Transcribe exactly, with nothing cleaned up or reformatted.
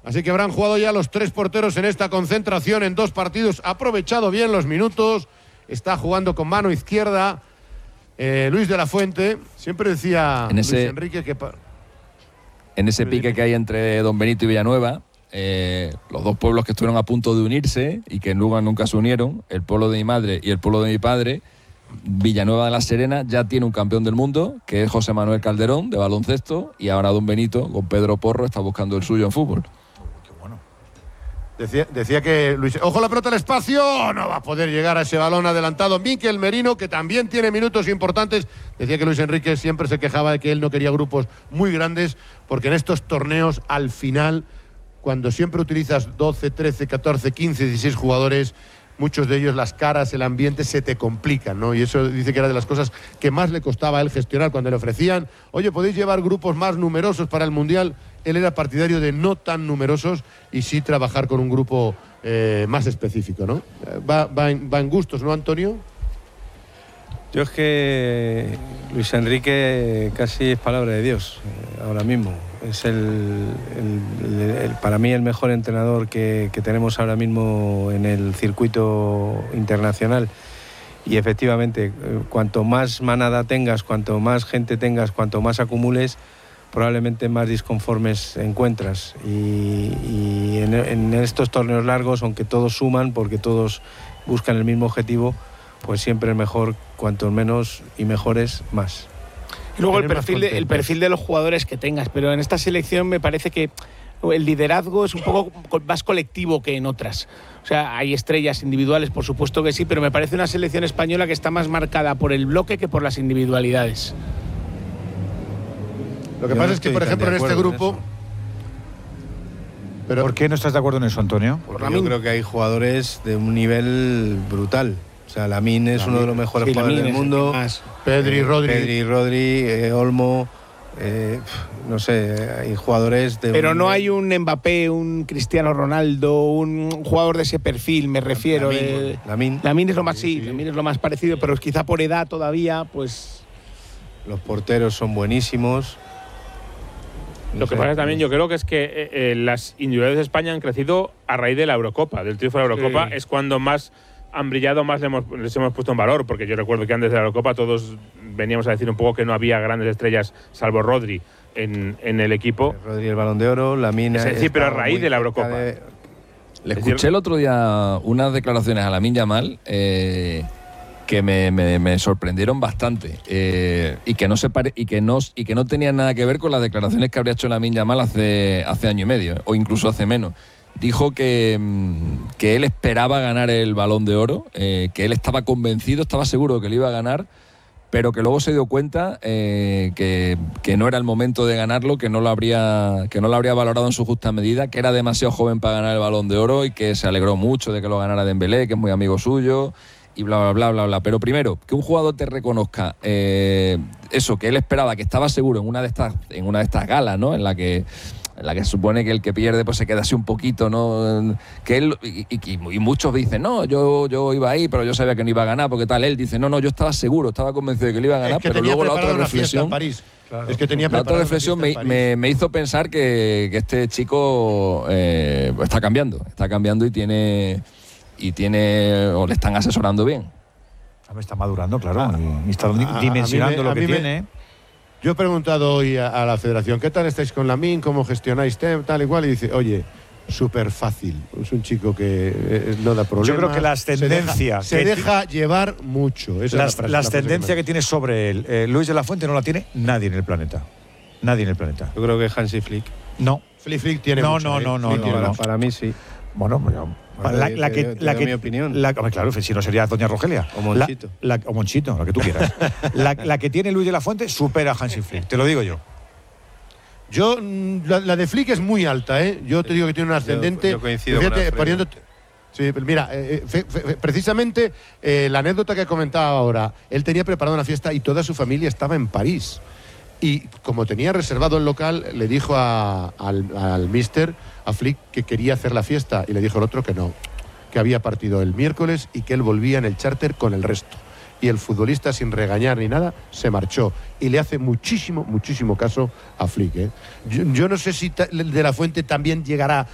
Así que habrán jugado ya los tres porteros en esta concentración en dos partidos. Ha aprovechado bien los minutos. Está jugando con mano izquierda eh, Luis de la Fuente. Siempre decía en ese, Luis Enrique que... En ese pique que hay entre Don Benito y Villanueva, eh, los dos pueblos que estuvieron a punto de unirse y que en Lugo nunca se unieron, el pueblo de mi madre y el pueblo de mi padre, Villanueva de la Serena ya tiene un campeón del mundo, que es José Manuel Calderón, de baloncesto, y ahora Don Benito, con Pedro Porro, está buscando el suyo en fútbol. Decía, decía que Luis... ¡Ojo la pelota al espacio! No va a poder llegar a ese balón adelantado. Mikel Merino, que también tiene minutos importantes. Decía que Luis Enrique siempre se quejaba de que él no quería grupos muy grandes, porque en estos torneos, al final, cuando siempre utilizas doce, trece, catorce, quince, dieciséis jugadores, muchos de ellos, las caras, el ambiente, se te complican, ¿no? Y eso dice que era de las cosas que más le costaba a él gestionar cuando le ofrecían, oye, ¿podéis llevar grupos más numerosos para el Mundial? Él era partidario de no tan numerosos y sí trabajar con un grupo eh, más específico, ¿no? Va, va, en, va en gustos, ¿no, Antonio? Yo es que Luis Enrique casi es palabra de Dios eh, ahora mismo. Es el, el, el, el para mí el mejor entrenador que, que tenemos ahora mismo en el circuito internacional. Y efectivamente, eh, cuanto más manada tengas, cuanto más gente tengas, cuanto más acumules, probablemente más disconformes encuentras. Y, y en, en estos torneos largos, aunque todos suman, porque todos buscan el mismo objetivo, pues siempre es mejor, cuanto menos y mejores, más. Y luego el perfil, de, el perfil de los jugadores que tengas, pero en esta selección me parece que el liderazgo es un poco más colectivo que en otras. O sea, hay estrellas individuales, por supuesto que sí, pero me parece una selección española que está más marcada por el bloque que por las individualidades. Lo que Yo pasa no es que, por ejemplo, en este grupo... En pero, ¿Por qué no estás de acuerdo en eso, Antonio? Porque yo creo que hay jugadores de un nivel brutal. O sea, Lamine es Lamine. uno de los mejores sí, jugadores Lamine del mundo. Pedri, eh, Rodri. Pedri, Rodri, eh, Olmo... Eh, no sé, hay jugadores de... Pero un... no hay un Mbappé, un Cristiano Ronaldo, un jugador de ese perfil, me refiero. Lamine, Lamine. Lamine es lo más, sí, sí, Lamine es lo más parecido, pero quizá por edad todavía, pues... Los porteros son buenísimos. No Lo que sé, pasa también, yo creo que es que eh, eh, las individualidades de España han crecido a raíz de la Eurocopa, del triunfo de la Eurocopa, sí. Es cuando más han brillado, más les hemos, les hemos puesto en valor, porque yo recuerdo que antes de la Eurocopa todos veníamos a decir un poco que no había grandes estrellas, salvo Rodri, en, en el equipo. Rodri el Balón de Oro, Lamine... Es decir, pero a raíz de la Eurocopa. De... Le escuché el otro día unas declaraciones a Lamine Yamal eh, que me, me, me sorprendieron bastante eh, y, que no se pare, y, que no, y que no tenían nada que ver con las declaraciones que habría hecho Lamine Yamal hace, hace año y medio, o incluso hace menos. Dijo que, que él esperaba ganar el Balón de Oro, eh, que él estaba convencido, estaba seguro de que lo iba a ganar, pero que luego se dio cuenta eh, que, que no era el momento de ganarlo, que no lo habría, que no lo habría valorado en su justa medida, que era demasiado joven para ganar el Balón de Oro y que se alegró mucho de que lo ganara Dembélé, que es muy amigo suyo, y bla, bla, bla, bla, bla. Pero primero, que un jugador te reconozca eh, eso, que él esperaba, que estaba seguro en una de estas, en una de estas galas, ¿no? En la que... en la que se supone que el que pierde pues se queda así un poquito, ¿no? Que él, y, y, y muchos dicen, no, yo, yo iba ahí, pero yo sabía que no iba a ganar, porque tal, él dice, no, no, yo estaba seguro, estaba convencido de que lo iba a ganar, es que pero luego la otra reflexión, claro. es que tenía la otra reflexión me, me, me hizo pensar que, que este chico eh, está cambiando, está cambiando y tiene, y tiene, o le están asesorando bien. Está madurando, claro, ah, y está a, dimensionando a me, lo que tiene. Me, Yo he preguntado hoy a, a la federación, ¿qué tal estáis con Lamine? ¿Cómo gestionáis tal igual? Y dice, oye, súper fácil. Es un chico que eh, no da problemas. Yo creo que las tendencias... Se deja, se deja llevar mucho. Esa las es la frase, las la tendencias que, que tiene sobre él, eh, Luis de la Fuente no la tiene nadie en el planeta. Nadie en el planeta. Yo creo que Hansi Flick. No. Flick, Flick tiene no, mucho. No, no, no, eh. no, no, para, no. para mí sí. Bueno, bueno. La, la que, te, te la que, mi opinión. La, claro, si no sería Doña Rogelia. O Monchito. La, la, o Monchito, lo que tú quieras. la, la que tiene Luis de la Fuente supera a Hansi Flick, te lo digo yo. Yo, la, la de Flick es muy alta, ¿eh? Yo te digo que tiene un ascendente. Yo, yo coincido fíjate, con poniendo, sí, mira, eh, fe, fe, precisamente eh, la anécdota que comentaba ahora, él tenía preparado una fiesta y toda su familia estaba en París. Y como tenía reservado el local, le dijo a, al, al mister, a Flick, que quería hacer la fiesta. Y le dijo el otro que no, que había partido el miércoles y que él volvía en el charter con el resto. Y el futbolista, sin regañar ni nada, se marchó. Y le hace muchísimo, muchísimo caso a Flick, ¿eh? Yo, yo no sé si ta, de la Fuente también llegará